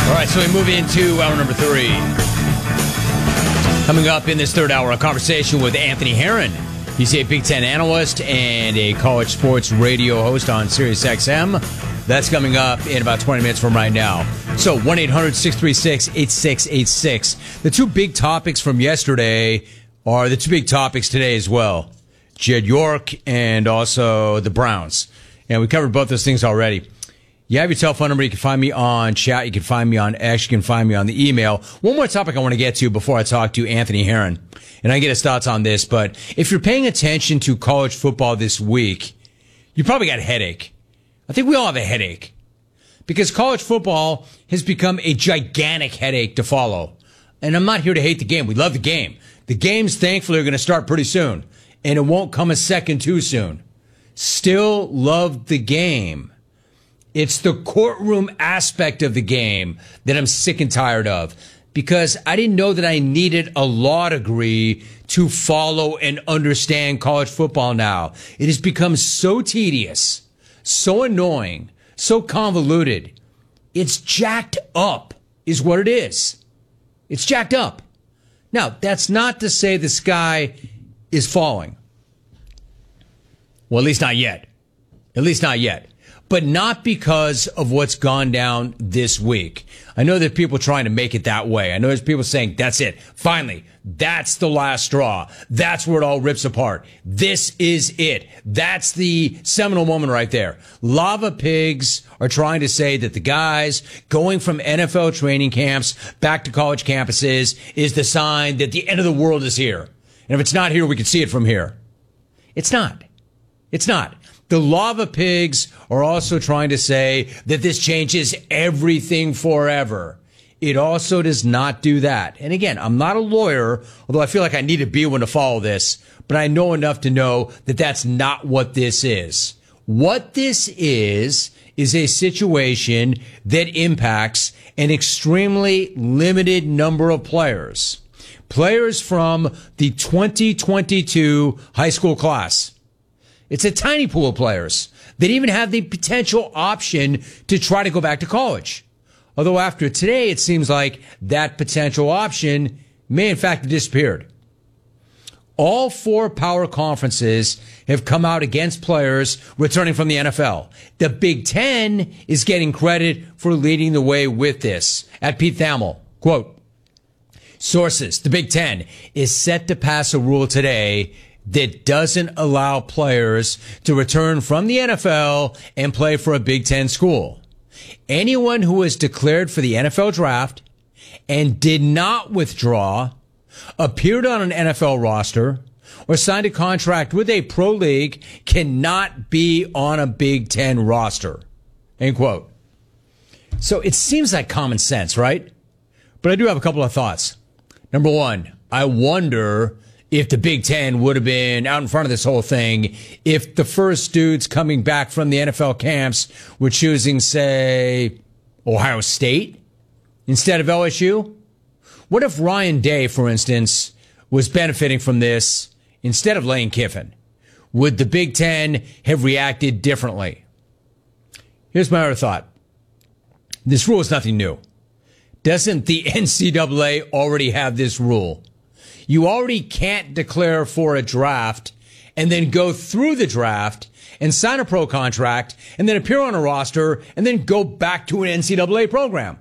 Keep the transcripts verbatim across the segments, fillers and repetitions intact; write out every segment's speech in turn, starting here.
All right, so we move into hour number three. Coming up in this third hour, a conversation with Anthony Herron. He's a Big Ten analyst and a college sports radio host on Sirius X M. That's coming up in about twenty minutes from right now. So one eight hundred six three six eight six eight six. The two big topics from yesterday are the two big topics today as well. Jed York and also the Browns. And we covered both those things already. You have your telephone number. You can find me on chat. You can find me on X. You can find me on the email. One more topic I want to get to before I talk to Anthony Herron, and I get his thoughts on this. But if you're paying attention to college football this week, you probably got a headache. I think we all have a headache because college football has become a gigantic headache to follow. And I'm not here to hate the game. We love the game. The games, thankfully, are going to start pretty soon, and it won't come a second too soon. Still love the game. It's the courtroom aspect of the game that I'm sick and tired of because I didn't know that I needed a law degree to follow and understand college football now. It has become so tedious, so annoying, so convoluted. It's jacked up is what it is. It's jacked up. Now, that's not to say the sky is falling. Well, at least not yet. At least not yet. But not because of what's gone down this week. I know there's people trying to make it that way. I know there's people saying, that's it. Finally, that's the last straw. That's where it all rips apart. This is it. That's the seminal moment right there. Lava pigs are trying to say that the guys going from N F L training camps back to college campuses is the sign that the end of the world is here. And if it's not here, we can see it from here. It's not. It's not. The lava pigs are also trying to say that this changes everything forever. It also does not do that. And again, I'm not a lawyer, although I feel like I need to be one to follow this, but I know enough to know that that's not what this is. What this is, is a situation that impacts an extremely limited number of players. Players from the twenty twenty-two high school class. It's a tiny pool of players that even have the potential option to try to go back to college. Although after today, it seems like that potential option may in fact have disappeared. All four power conferences have come out against players returning from the N F L. The Big Ten is getting credit for leading the way with this. At Pete Thamel, quote, sources, the Big Ten is set to pass a rule today that doesn't allow players to return from the N F L and play for a Big Ten school. Anyone who was declared for the N F L draft and did not withdraw, appeared on an N F L roster, or signed a contract with a pro league cannot be on a Big Ten roster. End quote. So it seems like common sense, right? But I do have a couple of thoughts. Number one, I wonder if the Big Ten would have been out in front of this whole thing if the first dudes coming back from the N F L camps were choosing, say, Ohio State instead of L S U. What if Ryan Day, for instance, was benefiting from this instead of Lane Kiffin? Would the Big Ten have reacted differently? Here's my other thought. This rule is nothing new. Doesn't the N C double A already have this rule? You already can't declare for a draft and then go through the draft and sign a pro contract and then appear on a roster and then go back to an N C double A program.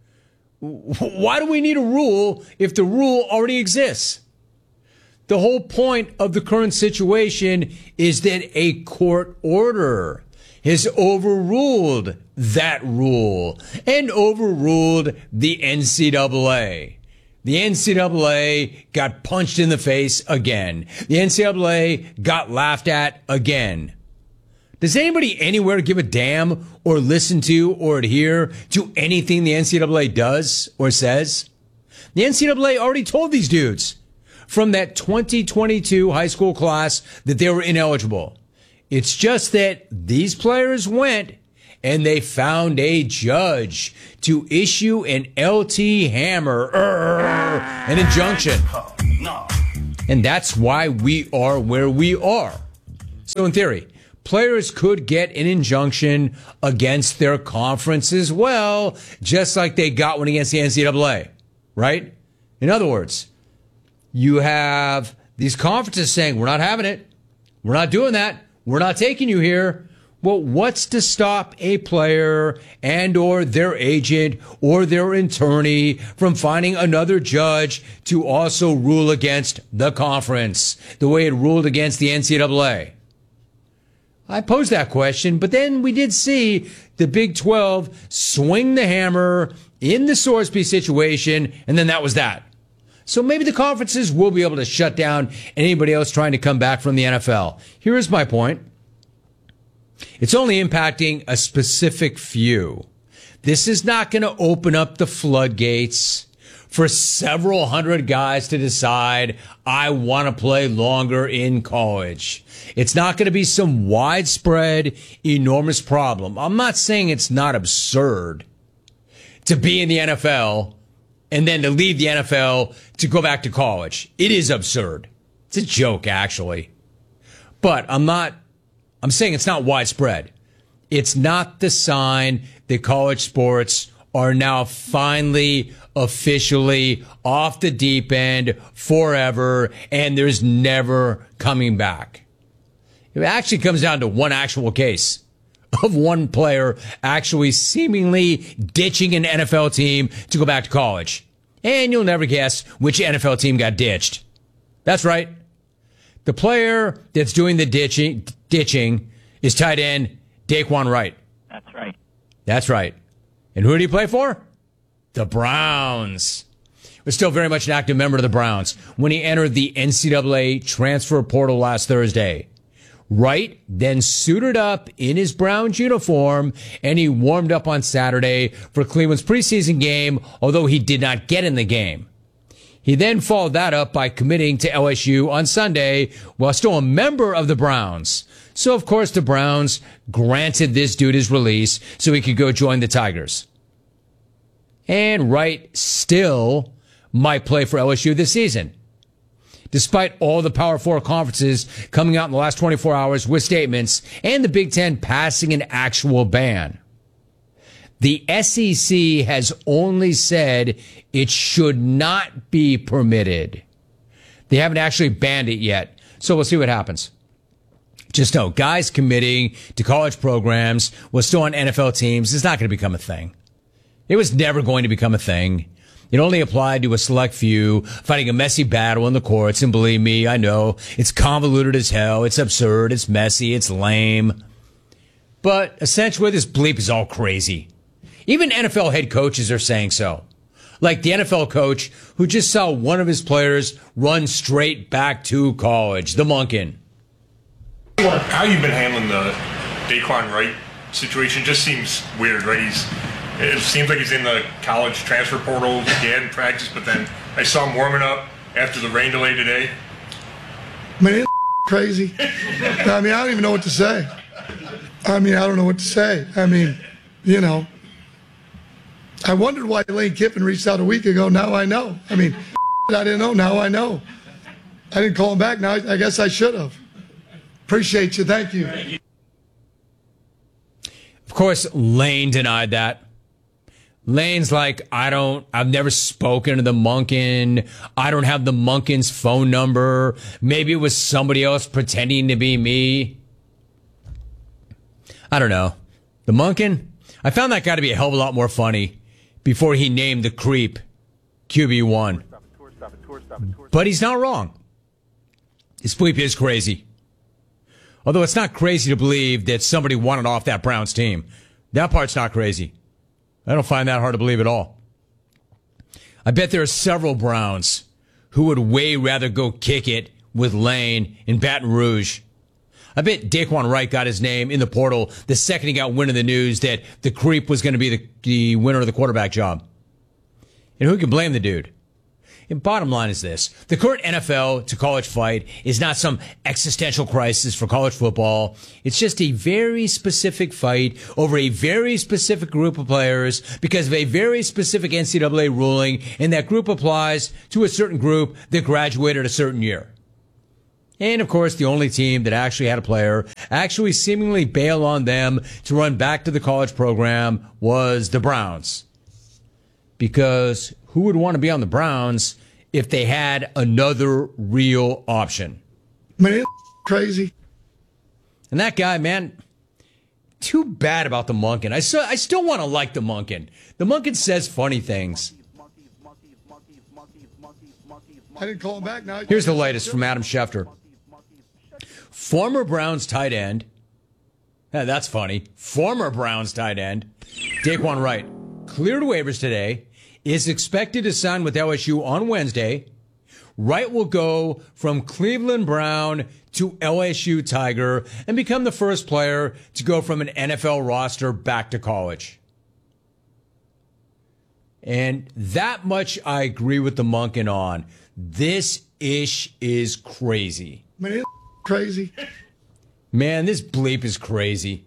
Why do we need a rule if the rule already exists? The whole point of the current situation is that a court order has overruled that rule and overruled the N C double A. The N C double A got punched in the face again. The N C double A got laughed at again. Does anybody anywhere give a damn or listen to or adhere to anything the N C double A does or says? The N C double A already told these dudes from that twenty twenty-two high school class that they were ineligible. It's just that these players went and they found a judge to issue an L T hammer, uh, an injunction. And that's why we are where we are. So in theory, players could get an injunction against their conference as well, just like they got one against the N C double A, right? In other words, you have these conferences saying, we're not having it. We're not doing that. We're not taking you here. Well, what's to stop a player and or their agent or their attorney from finding another judge to also rule against the conference the way it ruled against the N C double A? I posed that question, but then we did see the Big twelve swing the hammer in the Sorsby situation, and then that was that. So maybe the conferences will be able to shut down anybody else trying to come back from the N F L. Here is my point. It's only impacting a specific few. This is not going to open up the floodgates for several hundred guys to decide, I want to play longer in college. It's not going to be some widespread, enormous problem. I'm not saying it's not absurd to be in the N F L and then to leave the N F L to go back to college. It is absurd. It's a joke, actually. But I'm not, I'm saying it's not widespread. It's not the sign that college sports are now finally officially off the deep end forever and there's never coming back. It actually comes down to one actual case of one player actually seemingly ditching an N F L team to go back to college. And you'll never guess which N F L team got ditched. That's right. The player that's doing the ditching, ditching is tight end Daquan Wright. That's right. That's right. And who did he play for? The Browns. He was still very much an active member of the Browns when he entered the N C double A transfer portal last Thursday. Wright then suited up in his Browns uniform, and he warmed up on Saturday for Cleveland's preseason game, although he did not get in the game. He then followed that up by committing to L S U on Sunday while still a member of the Browns. So, of course, the Browns granted this dude his release so he could go join the Tigers. And Wright still might play for L S U this season, despite all the Power Four conferences coming out in the last twenty-four hours with statements and the Big Ten passing an actual ban. The S E C has only said it should not be permitted. They haven't actually banned it yet, so we'll see what happens. Just know, guys committing to college programs while still on N F L teams is not going to become a thing. It was never going to become a thing. It only applied to a select few fighting a messy battle in the courts. And believe me, I know it's convoluted as hell. It's absurd. It's messy. It's lame. But essentially, this bleep is all crazy. Even N F L head coaches are saying so. Like the N F L coach who just saw one of his players run straight back to college, the Monken. How you been handling the Daquan Wright situation? Just seems weird, right? He's It seems like he's in the college transfer portal. He hadn't practiced, but then I saw him warming up after the rain delay today. Man, it's crazy. I mean, I don't even know what to say. I mean, I don't know what to say. I mean, you know, I wondered why Lane Kiffin reached out a week ago. Now I know. I mean, I didn't know. Now I know. I didn't call him back. Now I guess I should have. Appreciate you. Thank you. Of course, Lane denied that. Lane's like, I don't, I've never spoken to the Monken. I don't have the Monken's phone number. Maybe it was somebody else pretending to be me. I don't know. The Monken? I found that guy to be a hell of a lot more funny before he named the creep Q B one. But he's not wrong. His bleep is crazy. Although it's not crazy to believe that somebody wanted off that Browns team. That part's not crazy. I don't find that hard to believe at all. I bet there are several Browns who would way rather go kick it with Lane in Baton Rouge. I bet Daquan Wright got his name in the portal the second he got wind of the news that the creep was going to be the, the winner of the quarterback job. And who can blame the dude? And bottom line is this. The current N F L to college fight is not some existential crisis for college football. It's just a very specific fight over a very specific group of players because of a very specific N C double A ruling, and that group applies to a certain group that graduated a certain year. And, of course, the only team that actually had a player actually seemingly bail on them to run back to the college program was the Browns. Because who would want to be on the Browns if they had another real option? Man, crazy. And that guy, man, too bad about the Monken. I, so, I still want to like the Monken. The Monken says funny things. I didn't call him back. Now here's the latest from Adam Schefter. Former Browns tight end. Yeah, that's funny. Former Browns tight end. Daquan Wright cleared waivers today. Is expected to sign with L S U on Wednesday. Wright will go from Cleveland Brown to L S U Tiger and become the first player to go from an N F L roster back to college. And that much I agree with the Monken on. This ish is crazy. Man, crazy. Man, this bleep is crazy.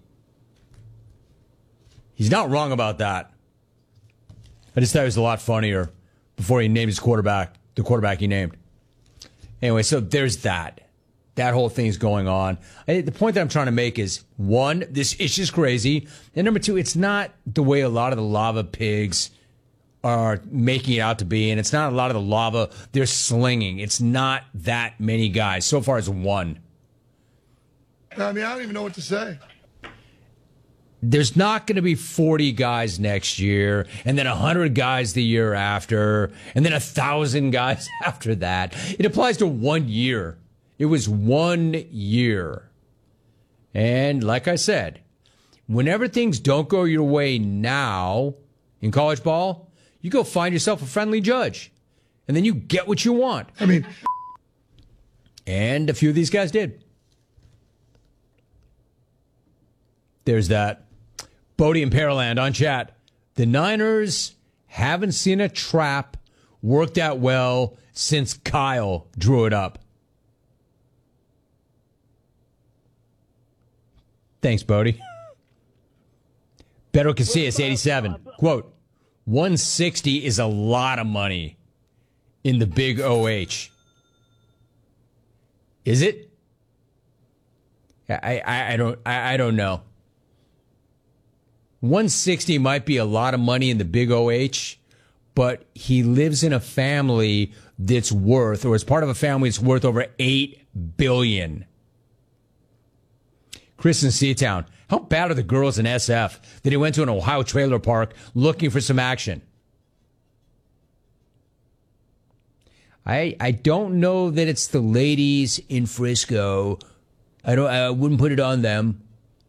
He's not wrong about that. I just thought it was a lot funnier before he named his quarterback, the quarterback he named. Anyway, so there's that. That whole thing's going on. I, the point that I'm trying to make is, one, this ish is crazy. And number two, it's not the way a lot of the lava pigs are making it out to be, and it's not a lot of the lava they're slinging. It's not that many guys. So far, it's one. I mean, I don't even know what to say. There's not going to be forty guys next year, and then one hundred guys the year after, and then one thousand guys after that. It applies to one year. It was one year. And like I said, whenever things don't go your way now in college ball, you go find yourself a friendly judge, and then you get what you want. I mean, and a few of these guys did. There's that. Bodie and Pearland on chat. The Niners haven't seen a trap work that well since Kyle drew it up. Thanks, Bodie. Beto Casillas, eighty-seven. Quote, one sixty is a lot of money in the big O H. Is it? I, I, I don't I, I don't know. one sixty might be a lot of money in the big O H, but he lives in a family that's worth, or is part of a family that's worth over eight billion dollars. Chris in Seatown, how bad are the girls in S F that he went to an Ohio trailer park looking for some action? I I don't know that it's the ladies in Frisco. I don't. I wouldn't put it on them.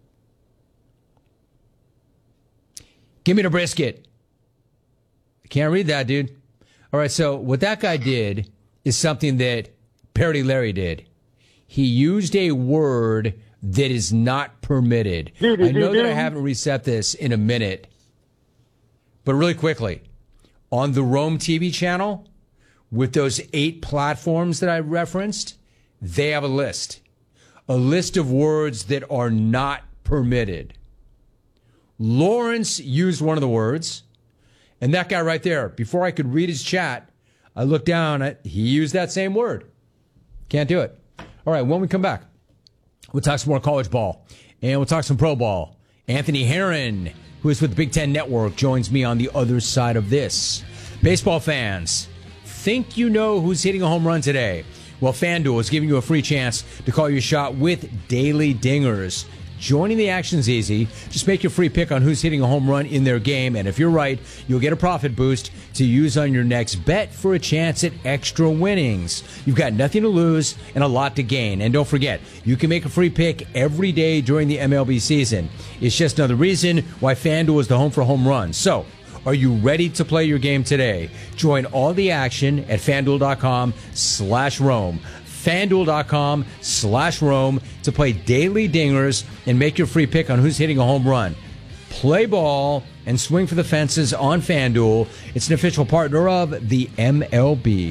Give me the brisket. I can't read that, dude. All right, so what that guy did is something that Parody Larry did. He used a word that is not permitted. I know that I haven't reset this in a minute, but really quickly, on the Rome T V channel, with those eight platforms that I referenced, they have a list. A list of words that are not permitted. Lawrence used one of the words, and that guy right there, before I could read his chat, I looked down at, he used that same word. Can't do it. All right, when we come back, we'll talk some more college ball, and we'll talk some pro ball. Anthony Herron, who is with the Big Ten Network, joins me on the other side of this. Baseball fans, think you know who's hitting a home run today? Well, FanDuel is giving you a free chance to call your shot with Daily Dingers. Joining the action's easy. Just make your free pick on who's hitting a home run in their game, and if you're right, you'll get a profit boost to use on your next bet for a chance at extra winnings. You've got nothing to lose and a lot to gain. And don't forget, you can make a free pick every day during the M L B season. It's just another reason why FanDuel is the home for home runs. So, are you ready to play your game today? Join all the action at FanDuel.com slash Rome. FanDuel.com slash Rome to play Daily Dingers and make your free pick on who's hitting a home run. Play ball and swing for the fences on FanDuel. It's an official partner of the M L B.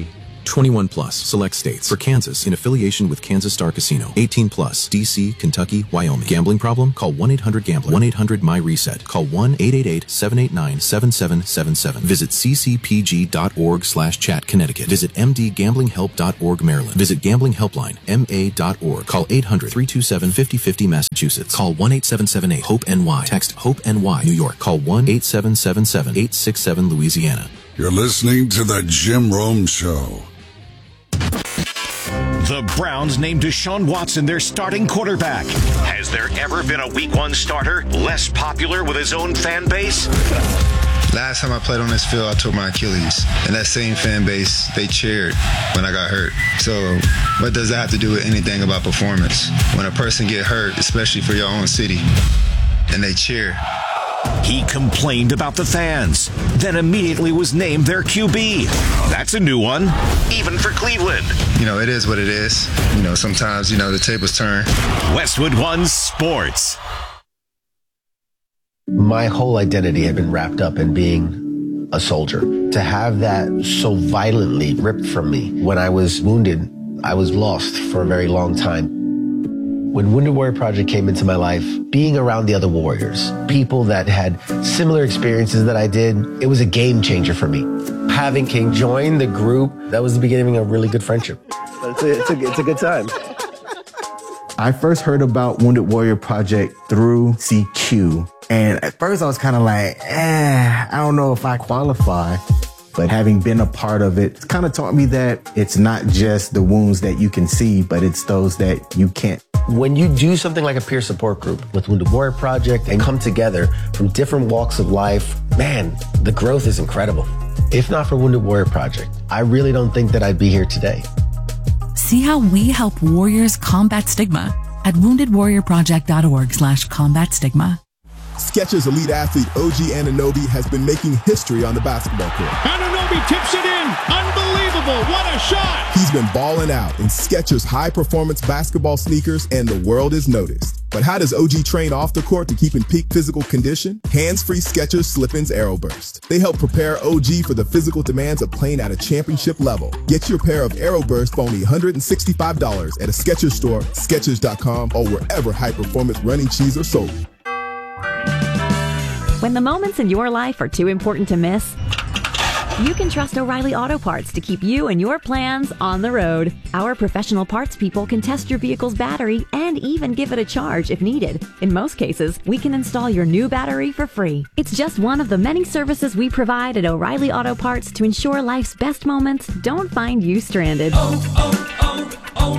twenty-one plus, select states. For Kansas, in affiliation with Kansas Star Casino. eighteen plus, D C, Kentucky, Wyoming. Gambling problem? Call one eight hundred gambler. one eight hundred my reset. Call one eight eight eight, seven eight nine, seven seven seven seven. Visit ccpg.org slash chat Connecticut. Visit m d gambling help dot org Maryland. Visit Gambling Helpline, M A dot org. Call eight hundred, three two seven, five oh five oh Massachusetts. Call one eight seven seven eight, hope N Y. Text HOPE N Y. New York. Call one eight seven seven seven, eight six seven Louisiana. You're listening to The Jim Rome Show. The Browns named Deshaun Watson their starting quarterback. Has there ever been a week one starter less popular with his own fan base? Last time I played on this field, I tore my Achilles. And that same fan base, they cheered when I got hurt. So what does that have to do with anything about performance? When a person get hurt, especially for your own city, and they cheer. He complained about the fans, then immediately was named their Q B. That's a new one, even for Cleveland. You know, it is what it is. You know, sometimes, you know, the tables turn. Westwood One Sports. My whole identity had been wrapped up in being a soldier. To have that so violently ripped from me when I was wounded, I was lost for a very long time. When Wounded Warrior Project came into my life, being around the other warriors, people that had similar experiences that I did, it was a game changer for me. Having King join the group, that was the beginning of a really good friendship. It's a, it's a, it's a good time. I first heard about Wounded Warrior Project through C Q. And at first I was kind of like, eh, I don't know if I qualify. But having been a part of it, it's kind of taught me that it's not just the wounds that you can see, but it's those that you can't. When you do something like a peer support group with Wounded Warrior Project and come together from different walks of life, man, the growth is incredible. If not for Wounded Warrior Project, I really don't think that I'd be here today. See how we help warriors combat stigma at wounded warrior project dot org slash combat stigma. Skechers elite athlete O G Anunoby has been making history on the basketball court. Anunoby tips it in. Unbelievable. What a shot. He's been balling out in Skechers high-performance basketball sneakers, and the world is noticed. But how does O G train off the court to keep in peak physical condition? Hands-free Skechers Slip-ins Aeroburst. They help prepare O G for the physical demands of playing at a championship level. Get your pair of Aeroburst for only one hundred sixty-five dollars at a Skechers store, Skechers dot com, or wherever high-performance running shoes are sold. When the moments in your life are too important to miss, you can trust O'Reilly Auto Parts to keep you and your plans on the road. Our professional parts people can test your vehicle's battery and even give it a charge if needed. In most cases, we can install your new battery for free. It's just one of the many services we provide at O'Reilly Auto Parts to ensure life's best moments don't find you stranded. Oh,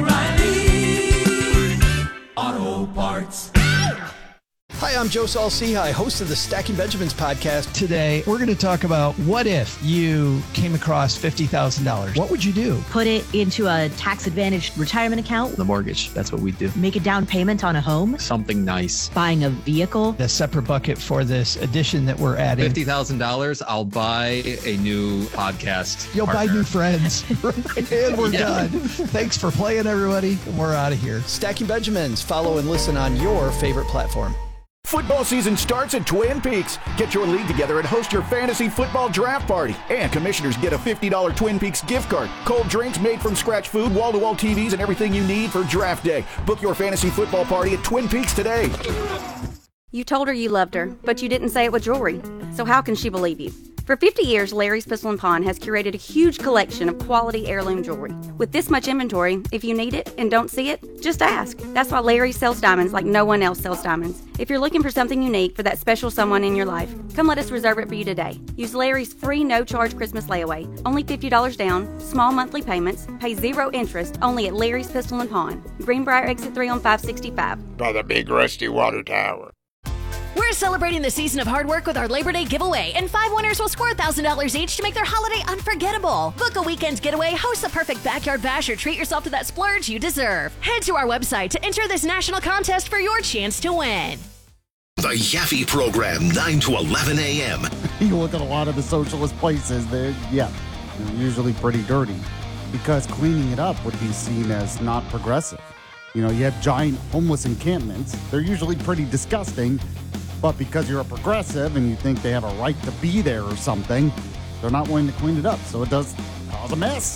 oh, oh, O'Reilly Auto Parts. Hi, I'm Joe Saul-Sehy, host of the Stacking Benjamins podcast. Today, we're going to talk about what if you came across fifty thousand dollars. What would you do? Put it into a tax-advantaged retirement account. The mortgage, that's what we do. Make a down payment on a home. Something nice. Buying a vehicle. A separate bucket for this addition that we're adding. fifty thousand dollars, I'll buy a new podcast You'll partner. buy new friends. And we're yeah. done. Thanks for playing, everybody. We're out of here. Stacking Benjamins. Follow and listen on your favorite platform. Football season starts at Twin Peaks. Get your league together and host your fantasy football draft party. And commissioners get a fifty dollars Twin Peaks gift card. Cold drinks, made from scratch food, wall-to-wall T Vs, and everything you need for draft day. Book your fantasy football party at Twin Peaks today. You told her you loved her, but you didn't say it with jewelry. So how can she believe you? For fifty years, Larry's Pistol and Pawn has curated a huge collection of quality heirloom jewelry. With this much inventory, if you need it and don't see it, just ask. That's why Larry sells diamonds like no one else sells diamonds. If you're looking for something unique for that special someone in your life, come let us reserve it for you today. Use Larry's free no-charge Christmas layaway. Only fifty dollars down, small monthly payments, pay zero interest, only at Larry's Pistol and Pawn. Greenbrier Exit three on five sixty-five. By the big rusty water tower. We're celebrating the season of hard work with our Labor Day giveaway, and five winners will score one thousand dollars each to make their holiday unforgettable. Book a weekend getaway, host the perfect backyard bash, or treat yourself to that splurge you deserve. Head to our website to enter this national contest for your chance to win. The Yaffe Program, nine to eleven a.m. You look at a lot of the socialist places, they're, yeah, they're usually pretty dirty because cleaning it up would be seen as not progressive. You know, you have giant homeless encampments. They're usually pretty disgusting, but because you're a progressive and you think they have a right to be there or something, they're not willing to clean it up. So it does cause a mess.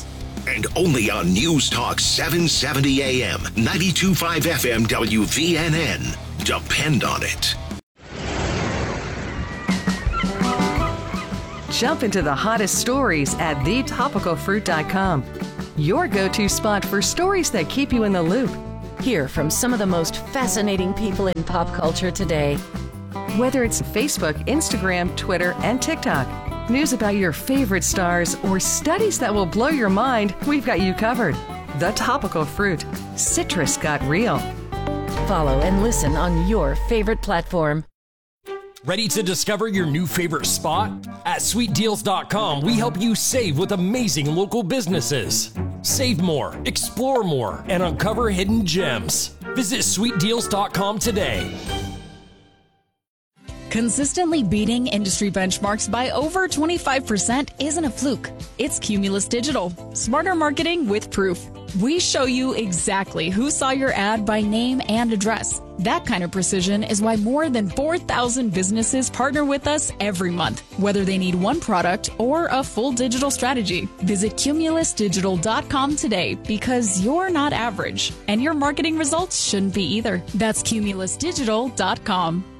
And only on News Talk seven seventy A M, ninety-two point five F M W V N N. Depend on it. Jump into the hottest stories at the topical fruit dot com. Your go-to spot for stories that keep you in the loop. Hear from some of the most fascinating people in pop culture today. Whether it's Facebook, Instagram, Twitter, and TikTok, news about your favorite stars, or studies that will blow your mind, we've got you covered. The Topical Fruit. Citrus got real. Follow and listen on your favorite platform. Ready to discover your new favorite spot? At sweet deals dot com, we help you save with amazing local businesses. Save more, explore more, and uncover hidden gems. Visit sweet deals dot com today. Consistently beating industry benchmarks by over twenty-five percent isn't a fluke. It's Cumulus Digital. Smarter marketing with proof. We show you exactly who saw your ad by name and address. That kind of precision is why more than four thousand businesses partner with us every month, whether they need one product or a full digital strategy. Visit cumulus digital dot com today because you're not average, and your marketing results shouldn't be either. That's cumulus digital dot com.